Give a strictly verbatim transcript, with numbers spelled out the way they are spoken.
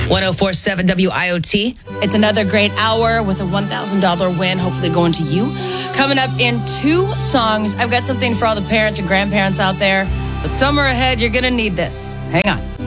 one oh four point seven W I O T. It's another great hour with a one thousand dollars win, hopefully going to you. Coming up in two songs, I've got something for all the parents and grandparents out there. With summer ahead, you're going to need this. Hang on.